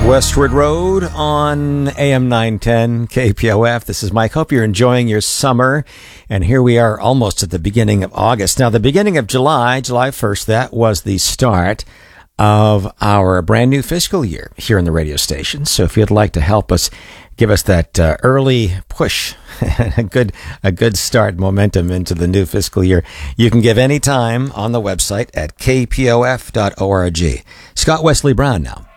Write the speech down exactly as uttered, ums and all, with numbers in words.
Westward Road on A M nine ten K P O F. This is Mike. Hope you're enjoying your summer. And here we are almost at the beginning of August. Now, the beginning of July, July first, that was the start of our brand new fiscal year here in the radio station. So if you'd like to help us, give us that uh, early push, a good a good start, momentum into the new fiscal year, you can give any time on the website at k p o f dot org. Scott Wesley Brown now.